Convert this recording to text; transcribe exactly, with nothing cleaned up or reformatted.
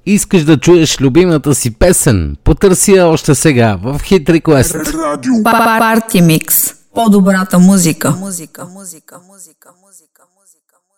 Искаш да чуеш любимата си песен? Потърси я още сега в Hit Request. Парти Микс. По-добрата музика. Музика, музика, музика, музика, музика.